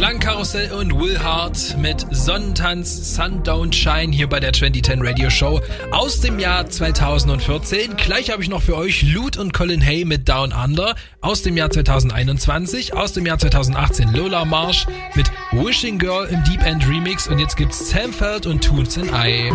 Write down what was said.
Klangkarussell und Will Hart mit Sonnentanz, Sun Don't Shine hier bei der 2010 Radio Show aus dem Jahr 2014. Gleich habe ich noch für euch Lute und Colin Hay mit Down Under aus dem Jahr 2021. Aus dem Jahr 2018 Lola Marsh mit Wishing Girl im Deep End Remix. Und jetzt gibt's Sam Feld und Tunes in Eye.